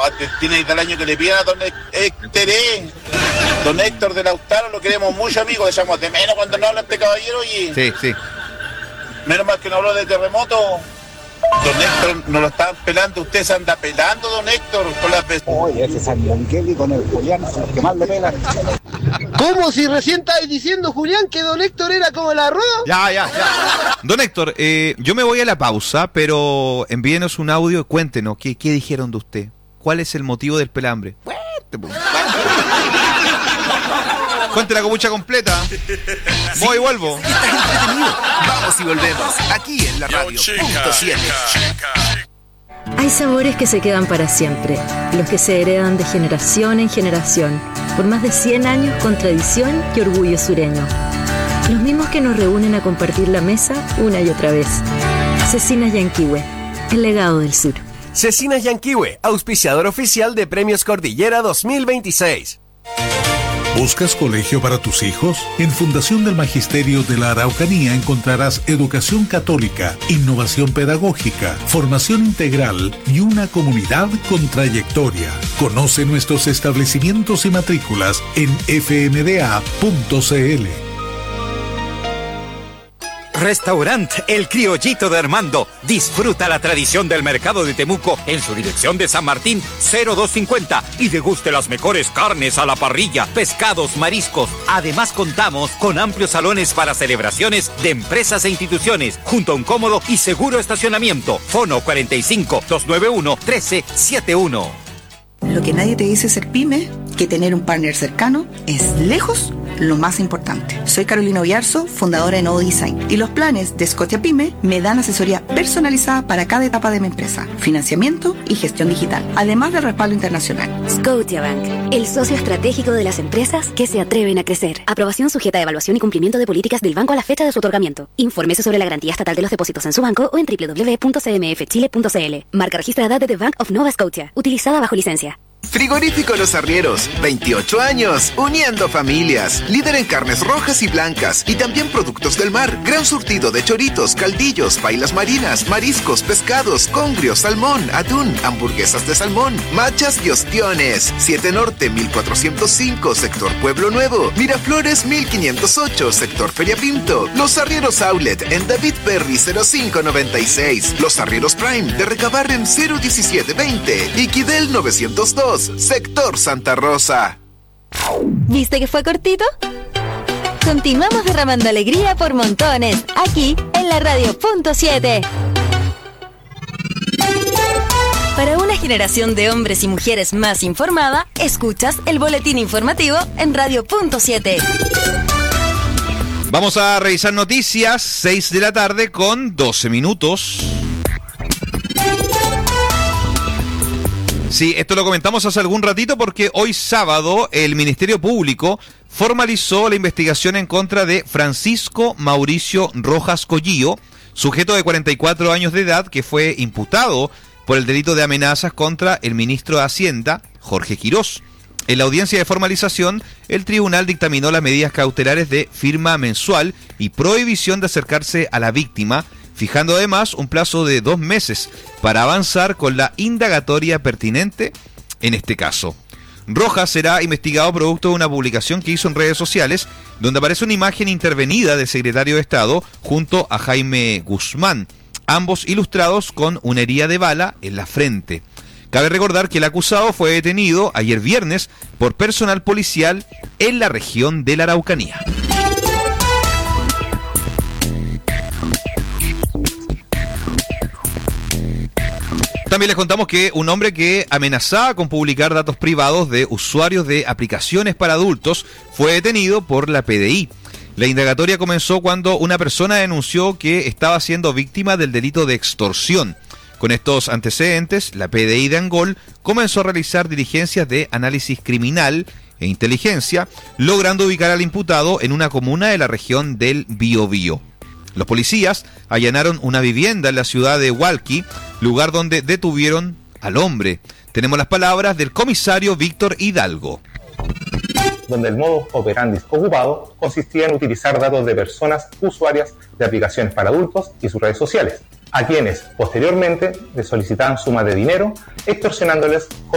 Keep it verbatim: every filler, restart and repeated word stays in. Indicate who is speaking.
Speaker 1: tiene el año que le pidan a don Héctor, eh. Don Héctor de Lautaro, lo queremos mucho, amigo, le echamos de menos cuando no habla este caballero y...
Speaker 2: Sí, sí.
Speaker 1: Menos mal que no habló de terremoto. Don Héctor, nos lo estaban pelando, usted se anda pelando, don Héctor, con las...
Speaker 3: Oye, ese San Blanquelli con el Julián, es el que más lo pela.
Speaker 4: ¿Cómo? Si recién estabas diciendo, Julián, que don Héctor era como el arroz.
Speaker 2: Ya, ya, ya. Don Héctor, eh, yo me voy a la pausa, pero envíenos un audio y cuéntenos, ¿qué, qué dijeron de usted? ¿Cuál es el motivo del pelambre? Cuéntela con mucha completa.
Speaker 5: Sí,
Speaker 2: voy y vuelvo.
Speaker 5: Estás entretenido. Vamos y volvemos. Aquí en la radio. Punto siete.
Speaker 6: Hay sabores que se quedan para siempre, los que se heredan de generación en generación, por más de cien años con tradición y orgullo sureño. Los mismos que nos reúnen a compartir la mesa una y otra vez. Cecinas Yanquihue, el legado del sur.
Speaker 7: Cecinas Yanquihue, auspiciador oficial de Premios Cordillera dos mil veintiséis.
Speaker 8: ¿Buscas colegio para tus hijos? En Fundación del Magisterio de la Araucanía encontrarás educación católica, innovación pedagógica, formación integral y una comunidad con trayectoria. Conoce nuestros establecimientos y matrículas en f m d a punto c l.
Speaker 9: Restaurant El Criollito de Armando. Disfruta la tradición del mercado de Temuco en su dirección de San Martín cero dos cincuenta y deguste las mejores carnes a la parrilla, pescados, mariscos. Además contamos con amplios salones para celebraciones de empresas e instituciones, junto a un cómodo y seguro estacionamiento. Fono cuarenta y cinco, doscientos noventa y uno, trece setenta y uno.
Speaker 10: Lo que nadie te dice ser pyme, que tener un partner cercano es lejos lo más importante. Soy Carolina Oyarzo, fundadora de Novo Design, y los planes de Scotia Pyme me dan asesoría personalizada para cada etapa de mi empresa, financiamiento y gestión digital, además del respaldo internacional.
Speaker 11: Scotiabank, el socio estratégico de las empresas que se atreven a crecer. Aprobación sujeta a evaluación y cumplimiento de políticas del banco a la fecha de su otorgamiento. Infórmese sobre la garantía estatal de los depósitos en su banco o en doble u doble u doble u punto c m f chile punto c l. Marca registrada de The Bank of Nova Scotia, utilizada bajo licencia.
Speaker 5: Frigorífico Los Arrieros, veintiocho años, uniendo familias, líder en carnes rojas y blancas y también productos del mar, gran surtido de choritos, caldillos, pailas marinas, mariscos, pescados, congrio, salmón, atún, hamburguesas de salmón, machas y ostiones. siete Norte mil cuatrocientos cinco, sector Pueblo Nuevo, Miraflores mil quinientos ocho, sector Feria Pinto, Los Arrieros Outlet en David Perry cero cinco noventa y seis, Los Arrieros Prime de Recabarren cero diecisiete veinte y Quidel novecientos dos, sector Santa Rosa.
Speaker 12: ¿Viste que fue cortito? Continuamos derramando alegría por montones, aquí en la radio Punto siete. Para una generación de hombres y mujeres más informada, escuchas el boletín informativo en radio Punto siete.
Speaker 2: Vamos a revisar noticias, seis de la tarde con doce minutos. Sí, esto lo comentamos hace algún ratito porque hoy sábado el Ministerio Público formalizó la investigación en contra de Francisco Mauricio Rojas Collillo, sujeto de cuarenta y cuatro años de edad que fue imputado por el delito de amenazas contra el ministro de Hacienda, Jorge Quirós. En la audiencia de formalización, el tribunal dictaminó las medidas cautelares de firma mensual y prohibición de acercarse a la víctima, fijando además un plazo de dos meses para avanzar con la indagatoria pertinente en este caso. Rojas será investigado producto de una publicación que hizo en redes sociales, donde aparece una imagen intervenida del secretario de Estado junto a Jaime Guzmán, ambos ilustrados con una herida de bala en la frente. Cabe recordar que el acusado fue detenido ayer viernes por personal policial en la región de la Araucanía. También les contamos que un hombre que amenazaba con publicar datos privados de usuarios de aplicaciones para adultos fue detenido por la P D I. La indagatoria comenzó cuando una persona denunció que estaba siendo víctima del delito de extorsión. Con estos antecedentes, la P D I de Angol comenzó a realizar diligencias de análisis criminal e inteligencia, logrando ubicar al imputado en una comuna de la región del Biobío. Los policías allanaron una vivienda en la ciudad de Hualqui, lugar donde detuvieron al hombre. Tenemos las palabras del comisario Víctor Hidalgo.
Speaker 13: Donde el modus operandi ocupado consistía en utilizar datos de personas usuarias de aplicaciones para adultos y sus redes sociales, a quienes posteriormente les solicitaban sumas de dinero, extorsionándoles